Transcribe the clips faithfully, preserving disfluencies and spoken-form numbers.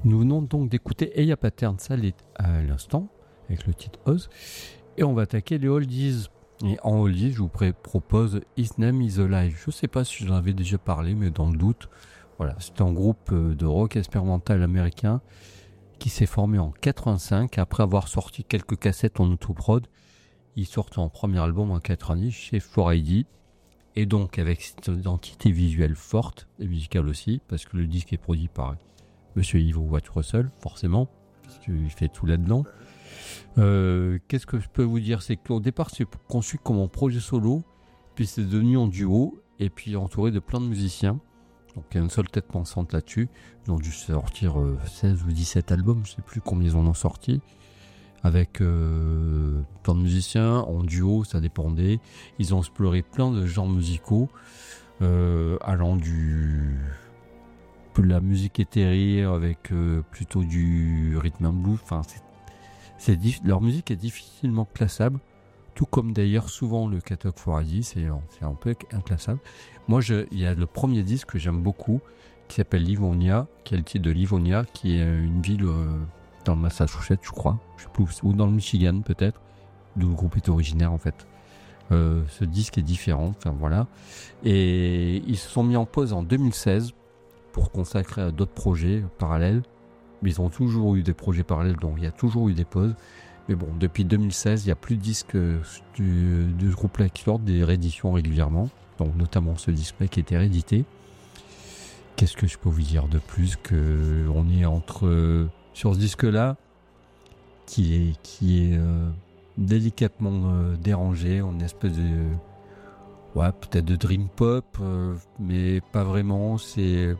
Nous venons donc d'écouter Eya Pattern Salad à l'instant, avec le titre Oz, et on va attaquer les oldies. Et en oldies, je vous pré- propose His Name Is Alive. Je ne sais pas si j'en avais déjà parlé, mais dans le doute, voilà, c'est un groupe de rock expérimental américain qui s'est formé en quatre-vingt-cinq, après avoir sorti quelques cassettes en autoprod. Ils sortent en premier album en quatre-vingt-dix chez four A D, et donc avec cette identité visuelle forte, et musicale aussi, parce que le disque est produit par Monsieur Ivo Watt-Russell, forcément, parce qu'il fait tout là-dedans. Euh, qu'est-ce que je peux vous dire, c'est qu'au départ c'est conçu comme un projet solo, puis c'est devenu en duo, et puis entouré de plein de musiciens. Donc il y a une seule tête pensante là-dessus. Ils ont dû sortir euh, seize ou dix-sept albums, je sais plus combien ils en ont sorti, avec euh, plein de musiciens, en duo, ça dépendait. Ils ont exploré plein de genres musicaux, euh, allant du... de la musique éthérée avec euh, plutôt du rhythm and blues. Enfin, c'est, c'est diff... leur musique est difficilement classable, tout comme d'ailleurs souvent le catalogue four A D, c'est, c'est un peu inclassable. Moi, je... il y a le premier disque que j'aime beaucoup, qui s'appelle Livonia, qui est le titre de Livonia, qui est une ville euh, dans le Massachusetts, je crois, je sais plus, ou dans le Michigan peut-être, d'où le groupe est originaire en fait. Euh, ce disque est différent, enfin voilà. Et ils se sont mis en pause en deux mille seize pour consacrer à d'autres projets parallèles. Mais ils ont toujours eu des projets parallèles, donc il y a toujours eu des pauses. Mais bon, depuis deux mille seize, il n'y a plus de disques du, du groupe-là qui sortent, des rééditions régulièrement. Donc notamment ce disque-là qui a été réédité. Qu'est-ce que je peux vous dire de plus que on est entre euh, sur ce disque-là qui est qui est euh, délicatement euh, dérangé, en une espèce de euh, ouais, peut-être de dream pop, euh, mais pas vraiment. C'est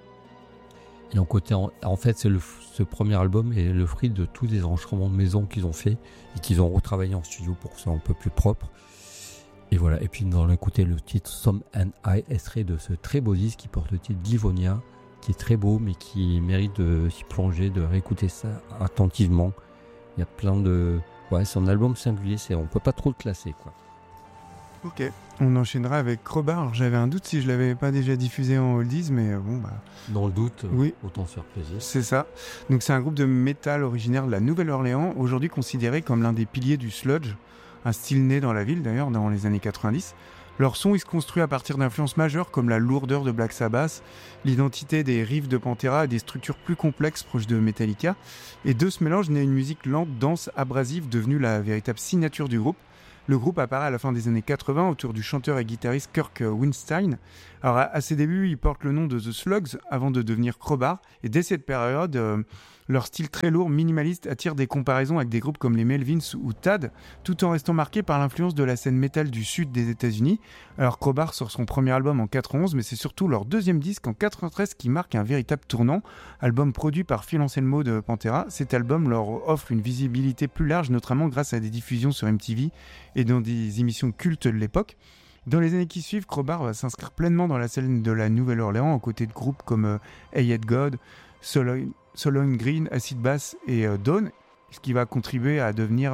et en côté en, en fait c'est le ce premier album est le fruit de tous les enregistrements de maison qu'ils ont fait et qu'ils ont retravaillé en studio pour que ce soit un peu plus propre. Et voilà, et puis nous allons écouter le titre Some and I, extrait de ce très beau disque qui porte le titre Livonia, qui est très beau mais qui mérite de s'y plonger, de réécouter ça attentivement. Il y a plein de... Ouais, c'est un album singulier, c'est... on peut pas trop le classer, quoi. Ok, on enchaînera avec Crowbar. Alors, j'avais un doute si je l'avais pas déjà diffusé en oldies, mais euh, bon, bah... Dans le doute, oui, autant se faire plaisir. C'est ça. Donc c'est un groupe de métal originaire de la Nouvelle-Orléans, aujourd'hui considéré comme l'un des piliers du sludge, un style né dans la ville d'ailleurs dans les années quatre-vingt-dix. Leur son il se construit à partir d'influences majeures comme la lourdeur de Black Sabbath, l'identité des riffs de Pantera et des structures plus complexes proches de Metallica. Et de ce mélange naît une musique lente, dense, abrasive, devenue la véritable signature du groupe. Le groupe apparaît à la fin des années quatre-vingts autour du chanteur et guitariste Kirk Windstein. Alors à, à ses débuts, il porte le nom de The Slugs avant de devenir Crowbar. Et dès cette période, euh, leur style très lourd, minimaliste, attire des comparaisons avec des groupes comme les Melvins ou Tad, tout en restant marqué par l'influence de la scène métal du sud des États-Unis. Alors Crowbar sort son premier album en quatre-vingt-onze, mais c'est surtout leur deuxième disque en quatre-vingt-treize qui marque un véritable tournant. Album produit par Phil Anselmo de Pantera, cet album leur offre une visibilité plus large, notamment grâce à des diffusions sur M T V et dans des émissions cultes de l'époque. Dans les années qui suivent, Crowbar va s'inscrire pleinement dans la scène de la Nouvelle-Orléans, aux côtés de groupes comme euh, Hey Yet God, Solon Green, Acid Bass et euh, Dawn, ce qui va contribuer à devenir